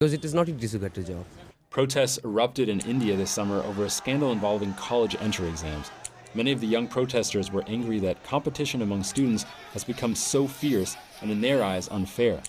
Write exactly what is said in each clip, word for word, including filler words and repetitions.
because it is not easy to get a job. Protests erupted in India this summer over a scandal involving college entry exams. Many of the young protesters were angry that competition among students has become so fierce and, in their eyes, unfair.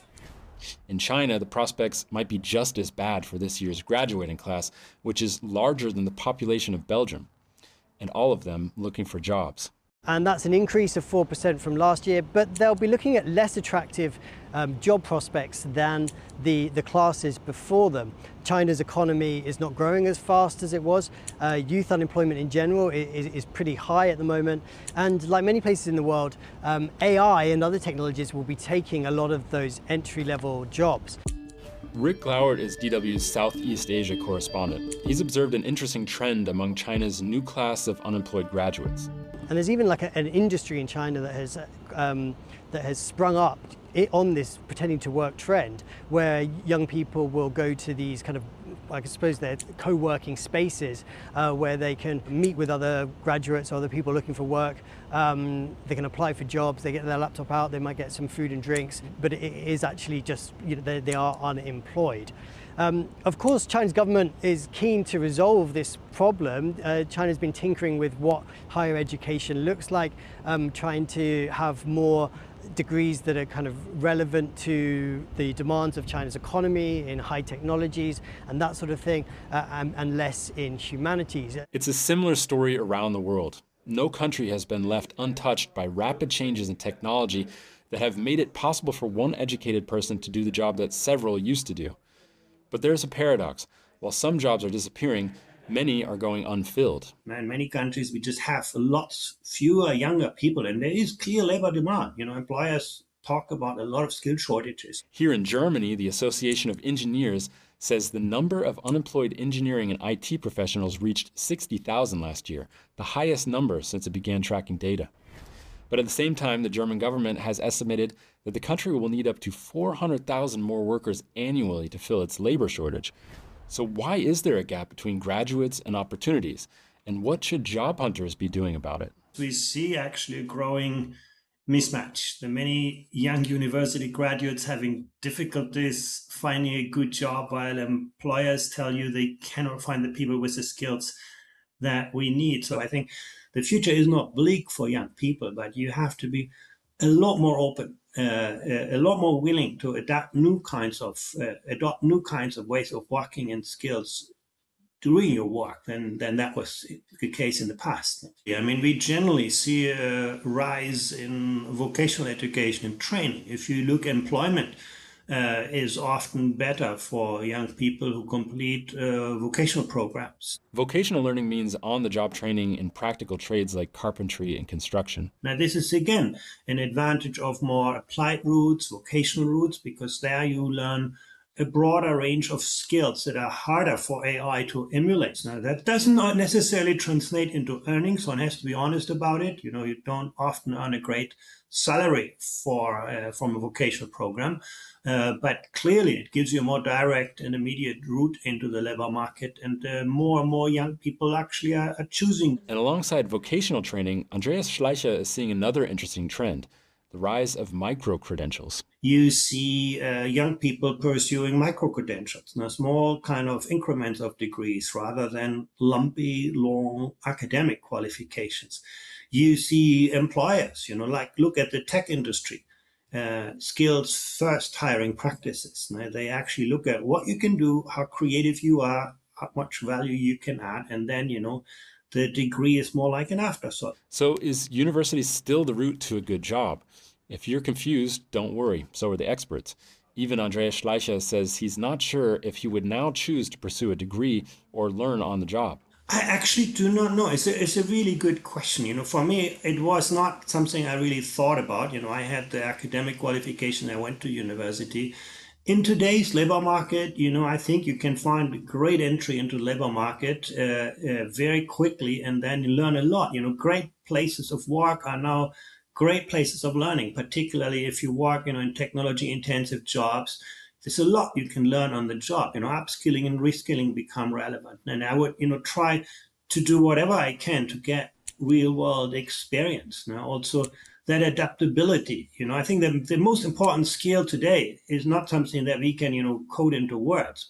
In China, the prospects might be just as bad for this year's graduating class, which is larger than the population of Belgium, and all of them looking for jobs. And that's an increase of four percent from last year, but they'll be looking at less attractive um, job prospects than the, the classes before them. China's economy is not growing as fast as it was. Uh, youth unemployment in general is, is pretty high at the moment. And like many places in the world, um, A I and other technologies will be taking a lot of those entry-level jobs. Rick Glauert is D W's Southeast Asia correspondent. He's observed an interesting trend among China's new class of unemployed graduates. And there's even like a, an industry in China that has um, that has sprung up on this pretending to work trend, where young people will go to these kind of, I suppose they're co-working spaces uh, where they can meet with other graduates or other people looking for work. Um, they can apply for jobs, they get their laptop out, they might get some food and drinks, but it is actually just, you know, they, they are unemployed. Um, of course, China's government is keen to resolve this problem. Uh, China's been tinkering with what higher education looks like, um, trying to have more degrees that are kind of relevant to the demands of China's economy in high technologies and that sort of thing, uh, and, and less in humanities. It's a similar story around the world. No country has been left untouched by rapid changes in technology that have made it possible for one educated person to do the job that several used to do. But there's a paradox. While some jobs are disappearing, many are going unfilled. In many countries, we just have a lot fewer younger people, and there is clear labor demand. You know, employers talk about a lot of skill shortages. Here in Germany, the Association of Engineers says the number of unemployed engineering and I T professionals reached sixty thousand last year, the highest number since it began tracking data. But at the same time, the German government has estimated that the country will need up to four hundred thousand more workers annually to fill its labor shortage. So why is there a gap between graduates and opportunities? And what should job hunters be doing about it? We see actually a growing mismatch. The many young university graduates having difficulties finding a good job, while employers tell you they cannot find the people with the skills that we need. So I think the future is not bleak for young people, but you have to be a lot more open, uh, a lot more willing to adapt new kinds of uh, adopt new kinds of ways of working and skills doing your work than than that was the case in the past. Yeah, I mean, we generally see a rise in vocational education and training. If you look, employment uh, is often better for young people who complete uh, vocational programs. Vocational learning means on-the-job training in practical trades like carpentry and construction. Now, this is, again, an advantage of more applied routes, vocational routes, because there you learn a broader range of skills that are harder for A I to emulate. Now, that doesn't necessarily translate into earnings. One has to be honest about it. You know, you don't often earn a great salary for uh, from a vocational program, uh, but clearly it gives you a more direct and immediate route into the labor market, and uh, more and more young people actually are, are choosing. And alongside vocational training, Andreas Schleicher is seeing another interesting trend: the rise of micro-credentials. You see uh, young people pursuing micro-credentials, now small kind of increments of degrees rather than lumpy, long academic qualifications. You see employers, you know, like look at the tech industry, uh, skills first hiring practices. Now, they actually look at what you can do, how creative you are, how much value you can add, and then, you know, the degree is more like an afterthought. So is university still the route to a good job? If you're confused, don't worry. So are the experts. Even Andreas Schleicher says he's not sure if he would now choose to pursue a degree or learn on the job. I actually do not know. It's a, it's a really good question. You know, for me, it was not something I really thought about. You know, I had the academic qualification. I went to university. In today's labor market, you know, I think you can find a great entry into the labor market uh, uh, very quickly, and then you learn a lot. You know, great places of work are now great places of learning, particularly if you work, you know, in technology-intensive jobs. There's a lot you can learn on the job. You know, upskilling and reskilling become relevant. And I would, you know, try to do whatever I can to get real-world experience. Now, also that adaptability. You know, I think that the most important skill today is not something that we can, you know, code into words,